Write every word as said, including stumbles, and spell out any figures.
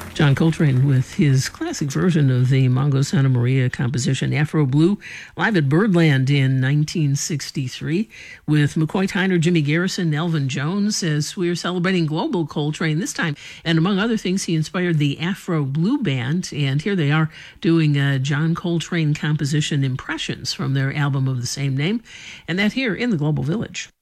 John Coltrane with his classic version of the Mongo Santa Maria composition Afro Blue, live at Birdland in nineteen sixty-three with McCoy Tyner, Jimmy Garrison, Elvin Jones, as we're celebrating Global Coltrane this time. And among other things, he inspired the Afro Blue Band, and here they are doing a John Coltrane composition Impressions from their album of the same name, and that here in the Global Village.